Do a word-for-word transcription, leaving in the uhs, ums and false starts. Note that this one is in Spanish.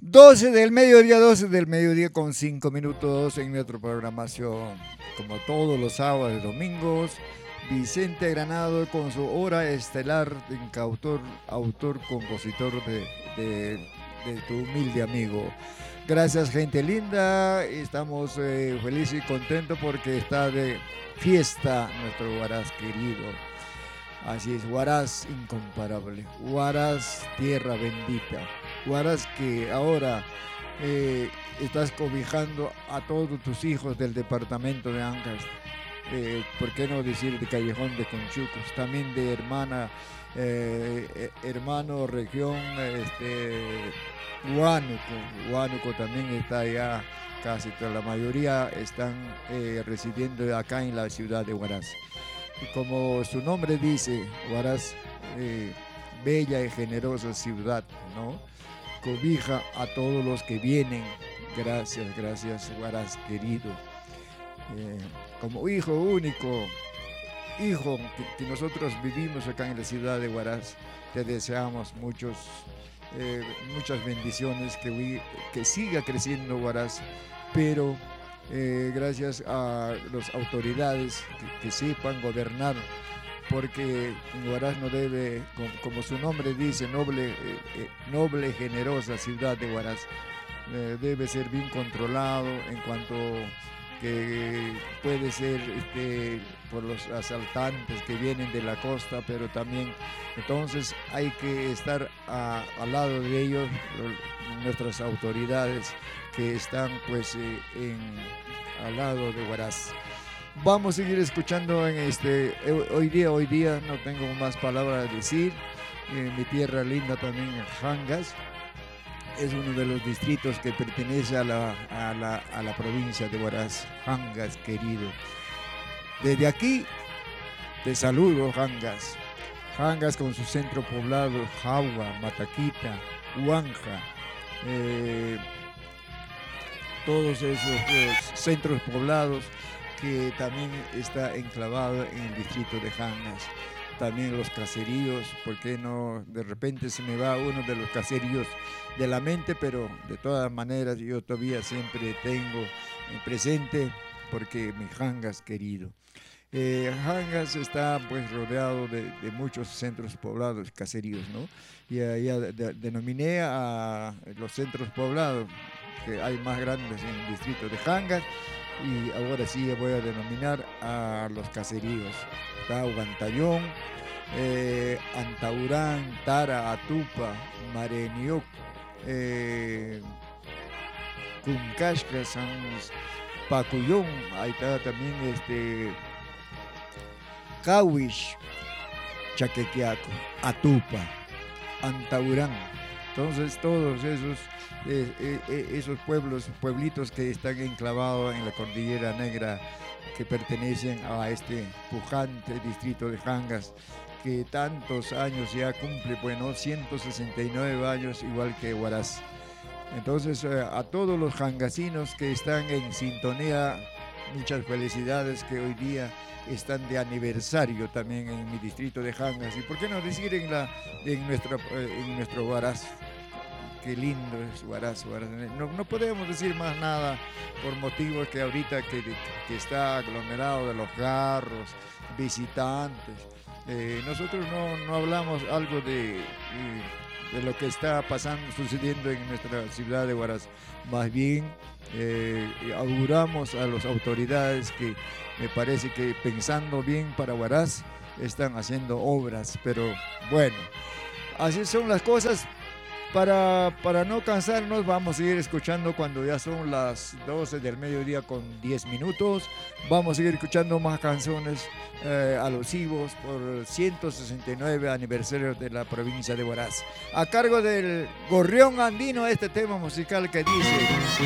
doce del mediodía, doce del mediodía con cinco minutos en nuestra programación. Como todos los sábados y domingos, Vicente Granado con su hora estelar de cautor, autor, compositor de, de, de tu humilde amigo. Gracias, gente linda. Estamos eh, felices y contentos porque está de fiesta nuestro Huaraz querido. Así es, Huaraz incomparable, Huaraz tierra bendita, Huaraz que ahora eh, estás cobijando a todos tus hijos del departamento de Ancash, eh, ¿por qué no decir de Callejón de Conchucos? También de hermana, eh, hermano región, este, Huánuco, Huánuco también está allá, casi toda la mayoría están eh, residiendo acá en la ciudad de Huaraz. Y como su nombre dice, Huaraz, eh, bella y generosa ciudad, ¿no? Cobija a todos los que vienen. Gracias, gracias, Huaraz querido. Eh, como hijo único, hijo que, que nosotros vivimos acá en la ciudad de Huaraz, te deseamos muchos, eh, muchas bendiciones, que, que siga creciendo Huaraz, pero Eh, gracias a las autoridades que, que sepan gobernar, porque Huaraz no debe, como, como su nombre dice, noble, eh, eh, noble, generosa ciudad de Huaraz, eh, debe ser bien controlado en cuanto que puede ser este, por los asaltantes que vienen de la costa, pero también entonces hay que estar a, al lado de ellos, nuestras autoridades que están pues eh, en, al lado de Huaraz. Vamos a seguir escuchando en este, hoy día, hoy día no tengo más palabras a decir, eh, mi tierra linda también, Angas, es uno de los distritos que pertenece a la, a la, a la provincia de Huaraz, Angas querido. Desde aquí te saludo, Angas. Angas con su centro poblado, Jauja, Mataquita, Huanja, eh, todos esos eh, centros poblados que también está enclavado en el distrito de Angas. También los caseríos, porque no, de repente se me va uno de los caseríos de la mente, pero de todas maneras yo todavía siempre tengo presente, porque mi Angas querido. Eh, Angas está pues rodeado de, de muchos centros poblados, caseríos, ¿no? Y uh, ya de, de, denominé a los centros poblados que hay más grandes en el distrito de Angas, y ahora sí voy a denominar a los caseríos. Está Huantayón, eh, Antaurán, Tara, Atupa, Marenioc, eh, Cuncashca, San Pacuyón, ahí está también este, Cahuich, Chaquequiaco, Atupa, Antaurán. Entonces todos esos, eh, eh, esos pueblos, pueblitos que están enclavados en la Cordillera Negra, que pertenecen a este pujante distrito de Angas, que tantos años ya cumple, bueno, ciento sesenta y nueve años, igual que Huaraz. Entonces eh, a todos los angasinos que están en sintonía, muchas felicidades, que hoy día están de aniversario también en mi distrito de Angas, y por qué no decir en, la, en, nuestra, en nuestro Huaraz. Qué lindo es Huaraz, Huaraz. No, no podemos decir más nada por motivos que ahorita que, que está aglomerado de los carros, visitantes. Eh, nosotros no, no hablamos algo de, de lo que está pasando, sucediendo en nuestra ciudad de Huaraz. Más bien eh, auguramos a las autoridades que me parece que pensando bien para Huaraz están haciendo obras, pero bueno, así son las cosas. Para, para no cansarnos, vamos a seguir escuchando cuando ya son las doce del mediodía con diez minutos. Vamos a seguir escuchando más canciones eh, alusivos por el ciento sesenta y nueve aniversario de la provincia de Huaraz. A cargo del Gorrión Andino, este tema musical que dice...